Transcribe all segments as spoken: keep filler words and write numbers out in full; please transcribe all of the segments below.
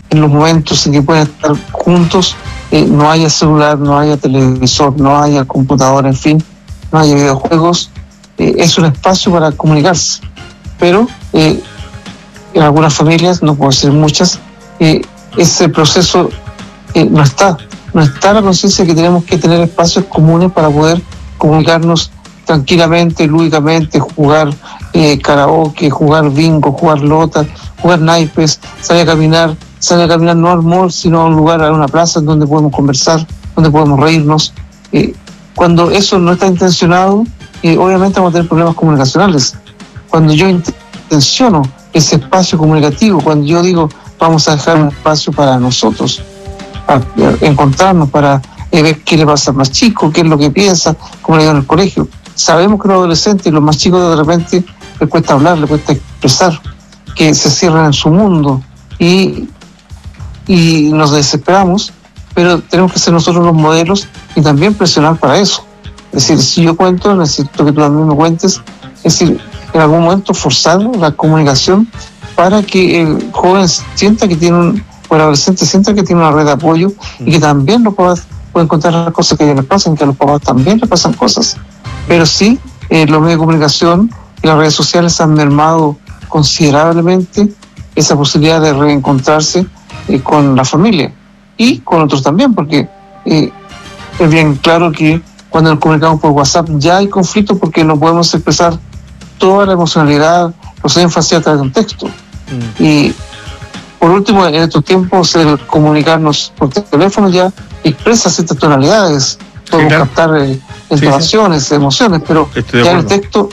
en los momentos en que pueden estar juntos, eh, no haya celular, no haya televisor, no haya computador, en fin, no haya videojuegos. Eh, es un espacio para comunicarse, pero eh, en algunas familias, no puedo decir muchas, eh, ese proceso eh, no está, no está la conciencia de que tenemos que tener espacios comunes para poder comunicarnos tranquilamente, lúdicamente, jugar eh, karaoke, jugar bingo, jugar lota, jugar naipes, salir a caminar, salir a caminar no al mall, sino a un lugar, a una plaza en donde podemos conversar, donde podemos reírnos. Eh, cuando eso no está intencionado, eh, obviamente vamos a tener problemas comunicacionales. Cuando yo intenciono ese espacio comunicativo, cuando yo digo vamos a dejar un espacio para nosotros, para encontrarnos, para eh, ver qué le pasa al más chico, qué es lo que piensa, cómo le digo en el colegio. Sabemos que los adolescentes y los más chicos de repente les cuesta hablar, les cuesta expresar, que se cierran en su mundo y, y nos desesperamos, pero tenemos que ser nosotros los modelos y también presionar para eso. Es decir, si yo cuento, necesito que tú también me cuentes, es decir, en algún momento forzar la comunicación para que el joven sienta que tiene un, o el adolescente sienta que tiene una red de apoyo y que también los papás pueden contar las cosas que a ellos les pasan, que a los papás también les pasan cosas. Pero sí, eh, los medios de comunicación y las redes sociales han mermado considerablemente esa posibilidad de reencontrarse eh, con la familia y con otros también, porque eh, es bien claro que cuando nos comunicamos por WhatsApp ya hay conflictos porque no podemos expresar toda la emocionalidad, los énfasis a través de un texto. Mm. Y por último, en estos tiempos, el comunicarnos por teléfono ya expresa ciertas tonalidades, podemos sí, claro. captar eh, entonaciones, sí, sí. emociones, pero ya en el texto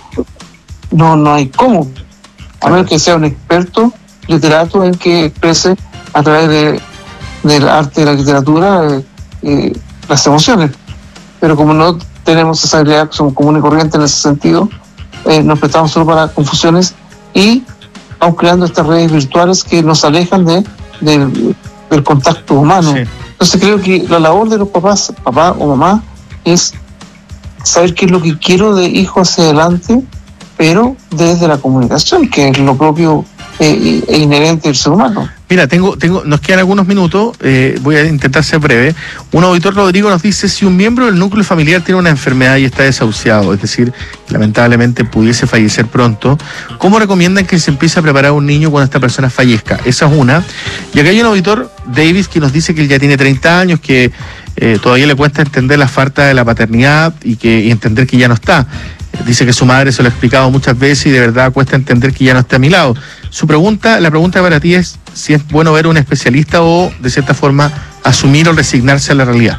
no, no hay cómo, a menos que sea un experto literato en que exprese a través de, del arte y la literatura eh, eh, las emociones. Pero como no tenemos esa habilidad, somos común y corriente en ese sentido, eh, nos prestamos solo para confusiones y vamos creando estas redes virtuales que nos alejan de, de del contacto humano. Sí. Entonces creo que la labor de los papás, papá o mamá, es saber qué es lo que quiero de hijo hacia adelante, pero desde la comunicación, que es lo propio eh, e inherente del ser humano. Mira, tengo, tengo, nos quedan algunos minutos, eh, voy a intentar ser breve. Un auditor, Rodrigo, nos dice: si un miembro del núcleo familiar tiene una enfermedad y está desahuciado, es decir, lamentablemente pudiese fallecer pronto, ¿cómo recomiendan que se empiece a preparar un niño cuando esta persona fallezca? Esa es una. Y acá hay un auditor, Davis, que nos dice que él ya tiene treinta años, que eh, todavía le cuesta entender la falta de la paternidad y, que, y entender que ya no está. Dice que su madre se lo ha explicado muchas veces y de verdad cuesta entender que ya no está a mi lado. Su pregunta, la pregunta para ti es si es bueno ver a un especialista o, de cierta forma, asumir o resignarse a la realidad.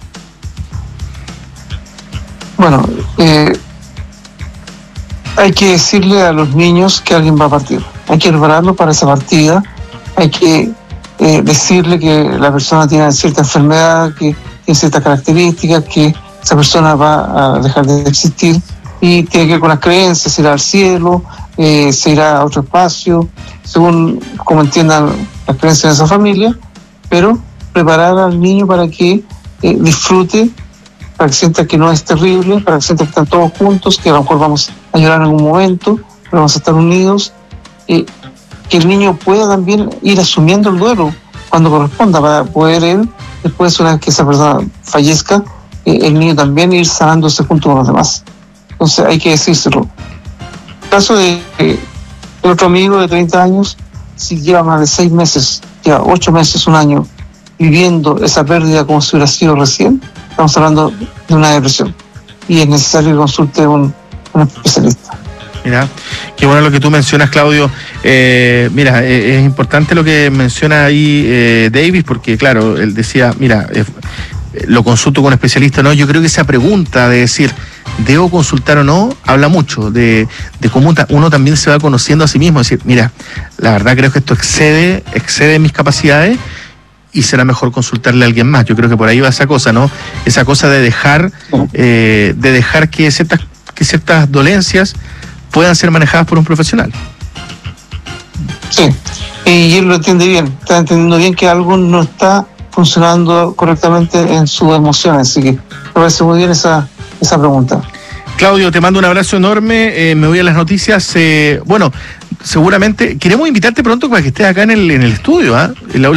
Bueno, eh, hay que decirle a los niños que alguien va a partir. Hay que prepararlo para esa partida. Hay que eh, decirle que la persona tiene cierta enfermedad, que tiene ciertas características, que esa persona va a dejar de existir. Y tiene que ver con las creencias, se irá al cielo, eh, se irá a otro espacio, según como entiendan las creencias de esa familia, pero preparar al niño para que eh, disfrute, para que sienta que no es terrible, para que sienta que están todos juntos, que a lo mejor vamos a llorar en algún momento, pero vamos a estar unidos, eh, que el niño pueda también ir asumiendo el duelo cuando corresponda, para poder él, después una vez que esa persona fallezca, eh, el niño también ir sanándose junto con los demás. Entonces hay que decírselo. El caso de eh, el otro amigo de treinta años, si lleva más de seis meses, lleva ocho meses, un año, viviendo esa pérdida como si hubiera sido recién, estamos hablando de una depresión. Y es necesario que consulte a un, un especialista. Mira, qué bueno lo que tú mencionas, Claudio. Eh, mira, eh, es importante lo que menciona ahí eh, Davis, porque claro, él decía, mira, eh, lo consulto con un especialista o no. Yo creo que esa pregunta de decir, ¿debo consultar o no? Habla mucho de, de cómo uno también se va conociendo a sí mismo. Es decir, mira, la verdad creo que esto excede, excede mis capacidades y será mejor consultarle a alguien más. Yo creo que por ahí va esa cosa, ¿no? Esa cosa de dejar, eh, de dejar que ciertas, que ciertas dolencias puedan ser manejadas por un profesional. Sí, y él lo entiende bien, está entendiendo bien que algo no está funcionando correctamente en sus emociones, así que me parece muy bien esa, esa pregunta. Claudio, te mando un abrazo enorme, eh, me voy a las noticias. Eh, bueno, seguramente queremos invitarte pronto para que estés acá en el, en el estudio, ¿eh?